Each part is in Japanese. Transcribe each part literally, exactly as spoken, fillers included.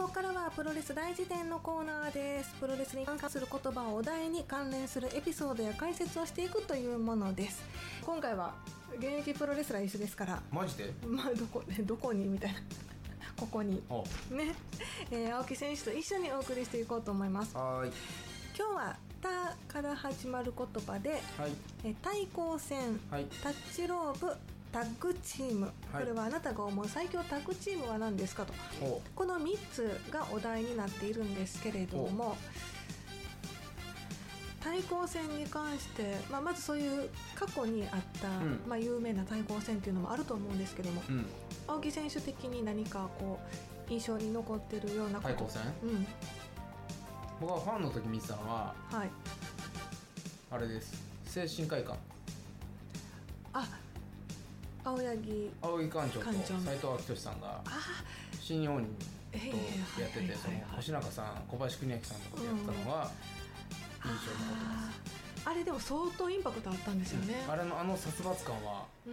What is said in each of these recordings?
ここからはプロレス大辞典のコーナーです。プロレスに関する言葉をお題に関連するエピソードや解説をしていくというものです。今回は現役プロレスラー一緒ですから、 マジで、 まあ、どこどこにみたいなここにね、えー、青木選手と一緒にお送りしていこうと思います。 はい。 今日はタから始まる言葉で、はい、え対抗戦、はい、タッチロープ、タッグチーム、はい、これはあなたが思う最強タッグチームは何ですかと、このみっつがお題になっているんですけれども、対抗戦に関して、まあ、まずそういう過去にあった、うん、まあ、有名な対抗戦っていうのもあると思うんですけども、うん、青木選手的に何かこう印象に残ってるようなこと。 対抗戦、うん、僕はファンの時見てたのは、はい、あれです、精神科医館。 あ、青柳青木館長と斉藤明俊さんが新日本とやってて、その星中さん、小林邦明さんとかでやったのが印象に残ってます。 あ, あれでも相当インパクトあったんですよね、うん、 あれのあの殺伐感は、うん、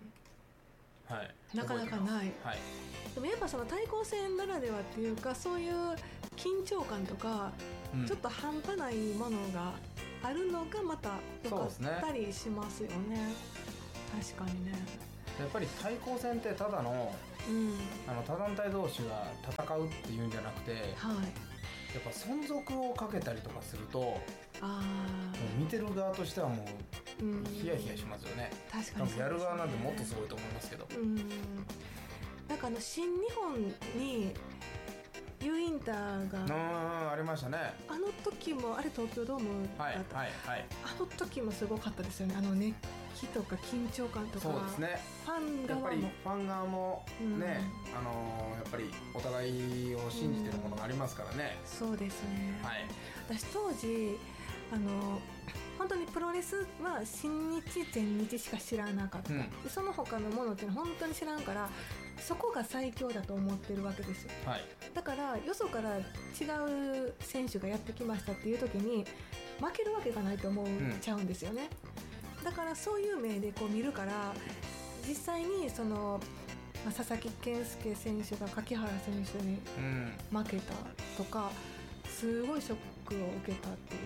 はい、 なかなかない、 はい、 でもやっぱその対抗戦ならではっていうか、そういう緊張感とか、うん、ちょっと半端ないものがあるのがまた良かったりしますよね。確かにね。 やっぱり対抗戦ってただの、うん、あの他団体同士が戦うっていうんじゃなくて、はい、やっぱ存続をかけたりとかすると、あ、もう見てる側としてはもう、うん、ヒヤヒヤしますよね。 確かにそうですね。 やる側なんてもっとすごいと思いますけど、うん、 なんかあの新日本にユーインターがあ, ありましたね。 あの時もあれ東京ドームだった、はいはいはい、あの時もすごかったですよね。あの熱気とか緊張感とか。 そうですね。 ファン側もやっぱりファン側もね、うん、あのー、やっぱりお互いを信じてるものがありますからね、 うん、そうですね、 はい、 私当時あの本当にプロレスは新日全日しか知らなかった、うん、でその他のものっていうのは本当に知らんから、そこが最強だと思ってるわけですよ、はい、だからよそから違う選手がやってきましたっていう時に負けるわけがないと思っちゃうんですよね、うん、だからそういう目でこう見るから、実際にその、まあ、佐々木健介選手が柿原選手に負けたとか、うん、すごいショックを受けたっていう、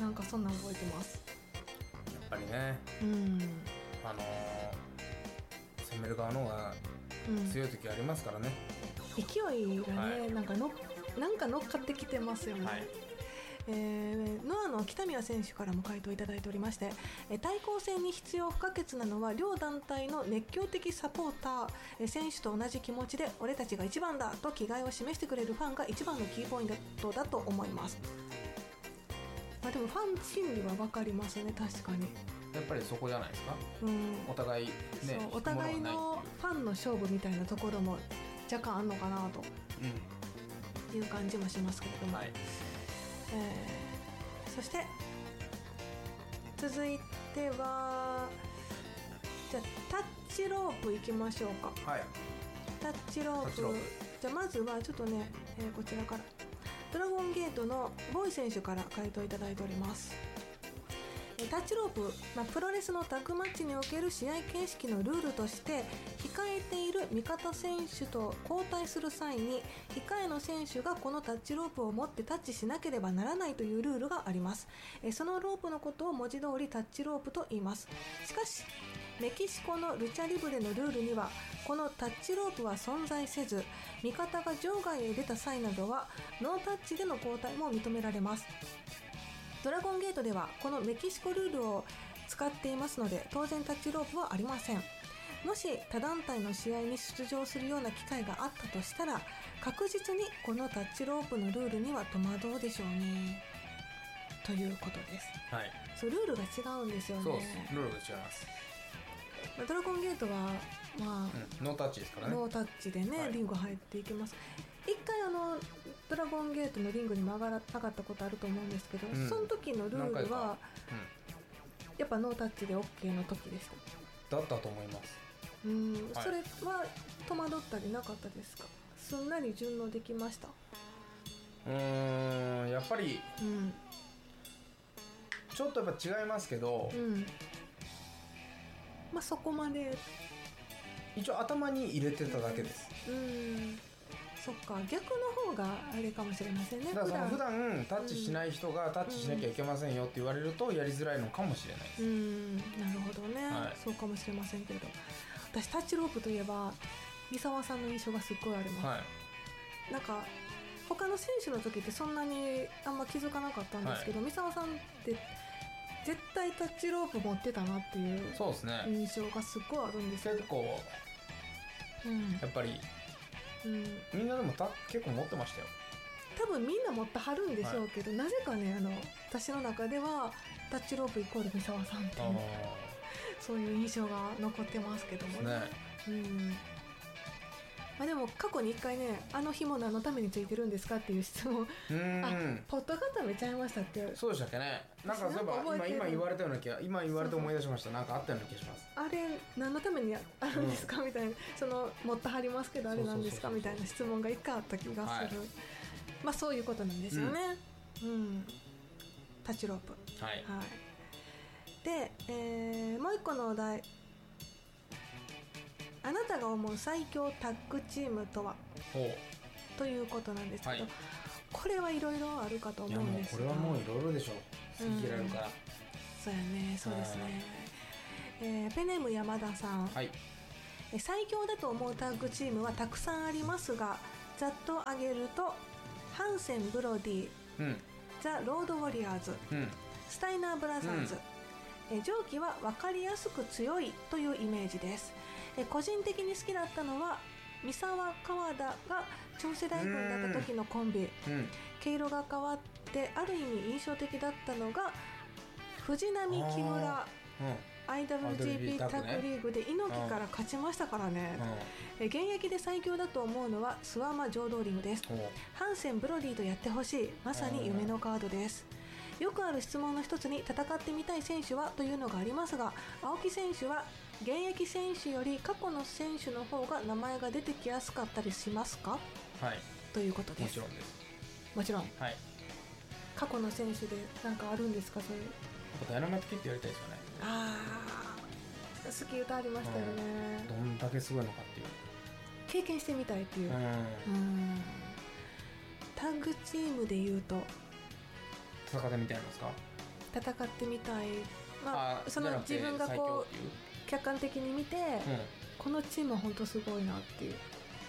なんかそんな覚えてます。 やっぱりね、うん、あのー、攻める側の方が強い時ありますからね、 うん、勢いがね、はい、なんかのなんか乗っかってきてますよね、はい、えー、ノアの北宮選手からも回答いただいておりまして、え対抗戦に必要不可欠なのは両団体の熱狂的サポーター、え選手と同じ気持ちで俺たちが一番だと気概を示してくれるファンが一番のキーポイントだと思います。まあ、でもファン心理は分かりますね。確かにやっぱりそこじゃないですか、うん、お互いね、 そうお互いのファンの勝負みたいなところも若干あんのかなと、うん、いう感じもしますけれども、はい、えー、そして続いてはじゃあタッチロープいきましょうか、はい、タッチロープ、じゃあまずはちょっとね、えー、こちらからドラゴンゲートのボーイ選手から回答いただいております。タッチロープ、まあ、プロレスのタッグマッチにおける試合形式のルールとして控えている味方選手と交代する際に控えの選手がこのタッチロープを持ってタッチしなければならないというルールがあります。そのロープのことを文字通りタッチロープと言います。しかしメキシコのルチャリブレのルールにはこのタッチロープは存在せず、味方が場外へ出た際などはノータッチでの交代も認められます。ドラゴンゲートではこのメキシコルールを使っていますので当然タッチロープはありません。もし他団体の試合に出場するような機会があったとしたら確実にこのタッチロープのルールには戸惑うでしょうねということです、はい、そうルールが違うんですよね。 そうです、ルールが違います。 ドラゴンゲートは、まあうん、ノータッチですからね。 ノータッチでね、はい、リング入っていきます。一回あのドラゴンゲートのリングにも上がらなかったことあると思うんですけど、うん、その時のルールは、うん、やっぱノータッチで OK の時でした。 だったと思います。 うん、はい、それは戸惑ったりなかったですか？すんなり順応できました？うーん、やっぱり、うん、ちょっとやっぱ違いますけど、うん、 まあそこまで一応頭に入れてただけです。 うん、 そっか、逆の方があれかもしれませんね。 だからその普段タッチしない人がタッチしなきゃいけませんよって言われるとやりづらいのかもしれないです。 うん、なるほどね、はい、そうかもしれませんけれど、私タッチロープといえば三沢さんの印象がすっごいあります、はい、なんか他の選手の時ってそんなにあんま気づかなかったんですけど、はい、三沢さんって絶対タッチロープ持ってたなっていう印象がすっごいあるんですけど、 結構、うん、やっぱり、うん、みんなでもた結構持ってましたよ。 多分みんな持ってはるんでしょうけど、はい、なぜかね、あの私の中ではタッチロープイコール三沢さんっていうそういう印象が残ってますけども ね, ね、うんまあ、でも過去にいっかいね、あの紐何のためについてるんですかっていう質問、うんあポット固めちゃいましたっけ。 そうでしたっけね。なんかそういえば今今言われたような気が今言われて思い出しました。なんかあったような気がします。 あれ何のためにあるんですか、うん、みたいな、その持ってはりますけどあれなんですかみたいな質問がいっかいあった気がする、はい、まあそういうことなんですよね、うん、うん、タッチロープ、はい、はい、で、えー、もう一個のお題、あなたが思う最強タッグチームとはということなんですけど、はい、これはいろいろあるかと思うんですが、 いやもうこれはもういろいろでしょう、好き嫌いあるから、うん、 そうやね、そうですね、えー、ペンネーム山田さん、はい、最強だと思うタッグチームはたくさんありますが、ざっと挙げるとハンセン・ブロディ、うん、ザ・ロード・ウォリアーズ、うん、スタイナー・ブラザーズ、うん、え上記は分かりやすく強いというイメージです。え個人的に好きだったのは三沢川田が超世代軍だった時のコンビ、うん、毛色が変わってある意味印象的だったのが藤波木村、うん、アイダブリュージーピー タッグリーグで猪木から勝ちましたからね、うん、え現役で最強だと思うのは諏訪間浄土リングです。ハンセン・ブロディとやってほしい、まさに夢のカードです。よくある質問の一つに戦ってみたい選手はというのがありますが、青木選手は現役選手より過去の選手の方が名前が出てきやすかったりしますか、はい、ということです。 もちろんです。 もちろん、はい、過去の選手で何かあるんですか、それ。 ダイナマイトキッドやりたいですよね。 ああ、好き歌ありましたよね、 うん、どんだけすごいのかっていう経験してみたいっていう、うん、うんタッグチームでいうと戦ってみたいんですか。 戦ってみたい、まあ、その自分がこう客観的に見て、うん、このチームは本当すごいなっていう、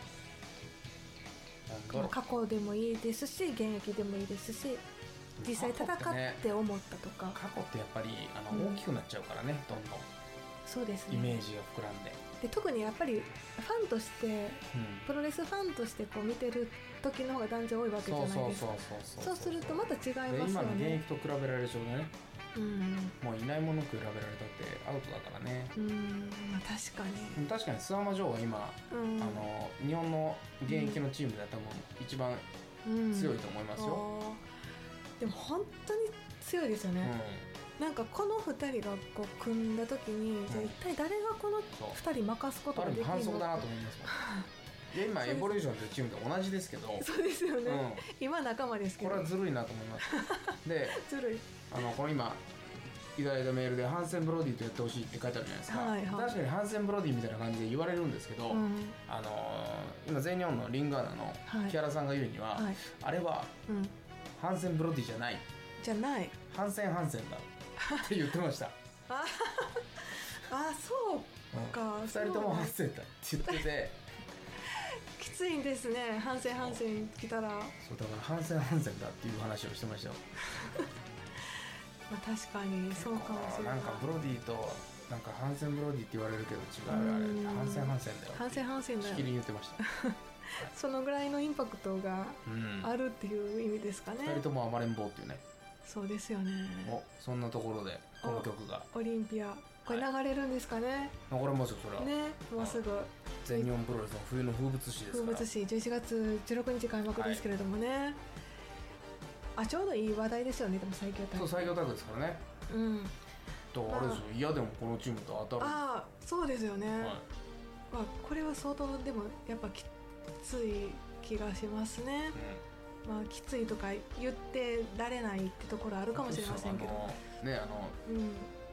過去でもいいですし現役でもいいですし、実際戦って思ったとか。 過去ってやっぱりあの、うん、大きくなっちゃうからね、どんどん。 そうですね、 イメージが膨らんで。 で特にやっぱりファンとして、うん、プロレスファンとしてこう見てる時の方が断然多いわけじゃないですか。そうするとまた違いますよね。 今の現役と比べられるそうでね、うん、もういないもの比べられたってアウトだからね。 うん、まあ、確かに確かに諏訪間城は今、うん、あの日本の現役のチームでは多分一番強いと思いますよ、 うん、でも本当に強いですよね、うん、なんかこのふたりがこう組んだ時に、うん、じゃあ一体誰がこのふたり任すことができるのか。 反則だなと思いますもんで今エボリューションというチームと同じですけど。 そうですよね、うん、今仲間ですけどこれはずるいなと思いますでずるい、 あのこの今いただいたメールでハンセン・ブロディとやってほしいって書いてあるじゃないですか、はいはい、確かにハンセン・ブロディみたいな感じで言われるんですけど、うん、あのー、今全日本のリングアナの木原さんが言うには、はい、あれは、うん、ハンセン・ブロディじゃないじゃないハンセン・ハンセンだって言ってましたああそうか、 うん、ふたりともハンセンだって言っててきついんですね、ハンセンハンセン来たら。 そうだからハンセンハンセンだっていう話をしてましたよまあ確かにそうかもしれない。 なんかブロディとなんかハンセンブロディって言われるけど違う、あれハンセンハンセンだよ、 ハンセンハンセンだよ、 しきりに言ってましたそのぐらいのインパクトがあるっていう意味ですかね。 ふたりとも暴れん坊っていうね。 そうですよね。 お、そんなところでこの曲がオリンピアこれ流れるんですかね。 流れますよそれはね、もうすぐ全日本プロレスの冬の風物詩ですから。 風物詩じゅういちがつじゅうろくにち開幕ですけれどもね、はい、あちょうどいい話題ですよね。でも最強タッグ、 そう最強タッグですからね。うんと、まあ、あれですよ、嫌でもこのチームと当たる。 ああそうですよね、はい、まあ、これは相当でもやっぱきつい気がしますね、うん、まあきついとか言ってられないってところあるかもしれませんけどね、あの、うん、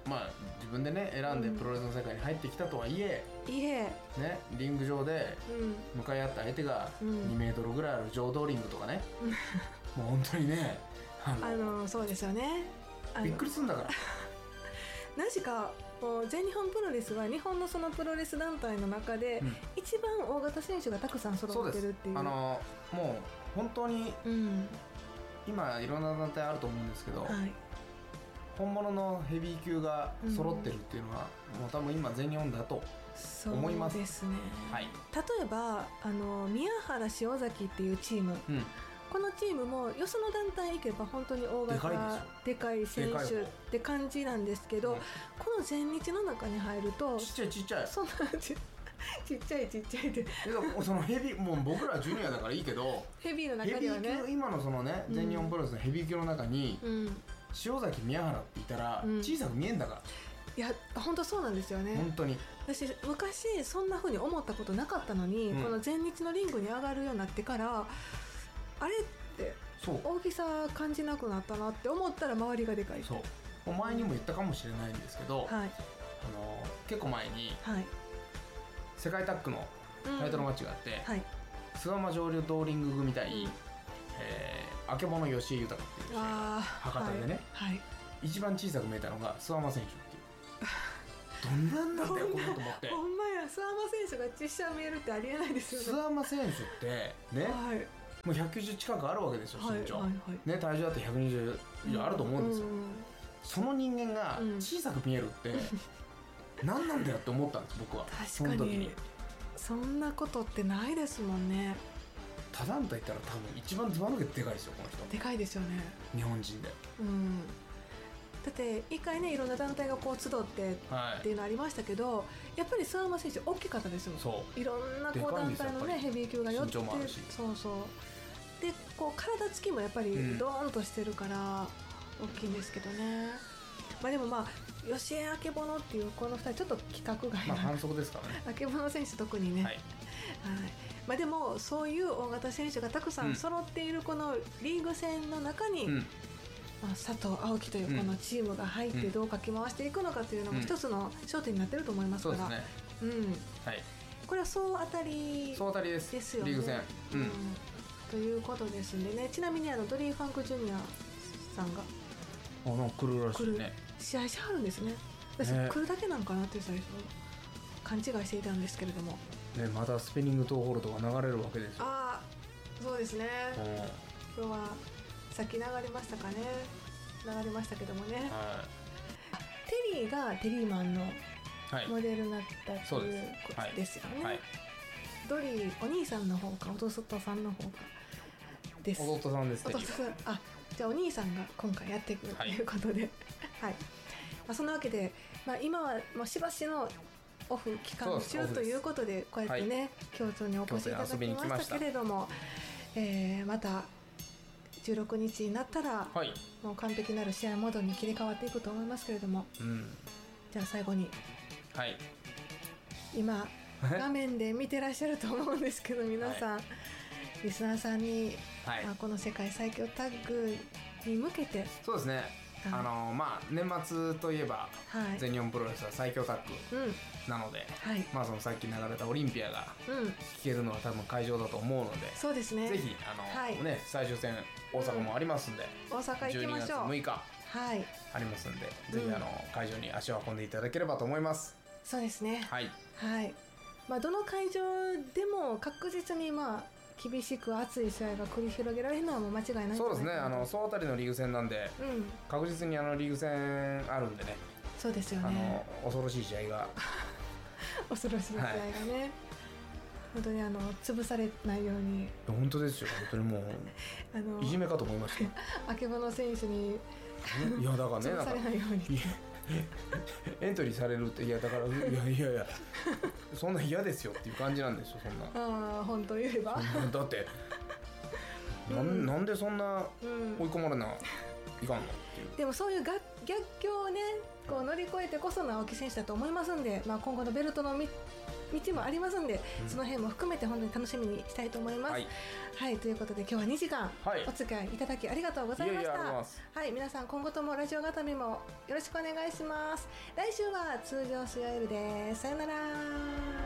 まあ自分でね選んでプロレスの世界に入ってきたとはいえ、 うん、いえね、リング上で向かい合った相手がにメートルぐらいある浄土リングとかね、うん、もう本当にねあのあのそうですよね、 びっくりするんだからなぜか全日本プロレスは日本のそのプロレス団体の中で一番大型選手がたくさん揃ってるっていう、 うん、あのもう本当に、うん、今いろんな団体あると思うんですけど、はい、本物のヘビー級が揃ってるっていうのは、うん、もう多分今全日本だと思います。 そうですね、 はい、 例えばあの宮原塩崎っていうチーム、うん、このチームもよその団体行けば本当に大型でかい選手って感じなんですけど、うん、この全日の中に入るとちっちゃいちっちゃいそんなちちっちゃいちっちゃいってそのヘビーもう僕らジュニアだからいいけどヘビーの中ではね、 今のそのね全日本プロレスのヘビー級の中に、うん、塩崎宮原って言ったら小さく見えんだから、 うん、いや本当そうなんですよね。 本当に私昔そんな風に思ったことなかったのに、うん、この全日のリングに上がるようになってからあれって大きさ感じなくなったなって思ったら周りがでかい。 そう前にも言ったかもしれないんですけど、はい、あの結構前に、はい、世界タッグのタイトルマッチがあって、うんはい、諏訪間上流ドーリング組対、うんえー、あけぼの吉井豊っていう試合が博多でね、はいはい、一番小さく見えたのが諏訪間選手っていうどんなんなんだよこれと思ってほんまや諏訪間選手が小さく見えるってありえないですよね。 諏訪間選手ってね、はいもうひゃくきゅうじゅう近くあるわけですよ身長、はいはいはいね、体重だってひゃくにじゅう以上あると思うんですよ、うん、その人間が小さく見えるって、うん、何なんだよって思ったんです僕は。 確かにその時にそんなことってないですもんね。 他団体ったら多分一番ずば抜けてでかいですよこの人。 でかいですよね日本人で、 うん、だって一回ねいろんな団体がこう集ってっていうのありましたけど、はい、やっぱり諏訪間選手大きかったですもん。そういろんなこう団体のねヘビー級が寄ってそうそうでこう体つきもやっぱりドーンとしてるから大きいんですけどね、うん、まあでもまあ吉江あけぼのっていうこのふたりちょっと規格外な、 まあ、反則ですからねあけぼの選手特にね、はいはいまあ、でもそういう大型選手がたくさん揃っているこのリーグ戦の中に、うんまあ、佐藤青木というこのチームが入ってどうかき回していくのかというのも一つの焦点になってると思いますから、うん、そうですね、うんはい、これは総当たり総当たりですですよねリーグ戦、うんうんということですんでね。ちなみにあのドリーファンクジュニアさんがあの来るらしいね。 試合しはるんですね。私、ね、来るだけなんかなって最初勘違いしていたんですけれどもね、またスピニングトーホールドが流れるわけですよ。 ああそうですね。今日はさっき流れましたかね。流れましたけどもね、はい、テリーがテリーマンのモデルになったということですよね、はいはい、ドリーお兄さんの方か弟さんの方かです。 弟さんですね。 弟さんあじゃあお兄さんが今回やってくるということで、はいはいまあ、そのわけで、まあ、今はもうしばしのオフ期間中ということでこうやってね、はい、京都にお越しいただきましたけれども、えー、またじゅうろくにちになったら、はい、もう完璧なる試合モードに切り替わっていくと思いますけれども、うん、じゃあ最後に、はい、今画面で見てらっしゃると思うんですけど皆さん、はい、リスナーさんに、はいまあ、この世界最強タッグに向けてそうですね、あのー、まあ年末といえば、はい、全日本プロレスは最強タッグなので、うんはいまあ、そのさっき流れたオリンピアが聞けるのは多分会場だと思うので、 そうですね、 ぜひあの、はいね、最終戦大阪もありますんで、 うん、大阪行きましょう。じゅうにがつむいか、はい、ありますんで、ぜひあの会場に足を運んでいただければと思います。 そうですね、はい、はいまあ、どの会場でも確実にまあ厳しく熱い試合が繰り広げられるのはもう間違いないんじゃないかなと。 そうですね、あの総当たりのリーグ戦なんで、うん、確実にあのリーグ戦あるんでね。 そうですよね、 あの恐ろしい試合が恐ろしい試合がね、はい、本当にあの潰されないように。 本当ですよ、本当にもうあのいじめかと思いました。 あけぼの選手にいやだからね、 潰されないようにエントリーされるって、いやだからいやいやいやそんな嫌ですよっていう感じなんですよ。そんなああ本当言えばだってな ん, なんでそんな追い込まれないかんのっていう。 でもそういう逆境をねこう乗り越えてこその青木選手だと思いますんで、まあ、今後のベルトの道もありますんで、うん、その辺も含めて本当に楽しみにしたいと思います。はい、はい、ということで今日はにじかんお付き合いいただきありがとうございました。はい、いやいやはい、皆さん今後ともラジオガタミもよろしくお願いします。来週は通常水曜日です。さよなら。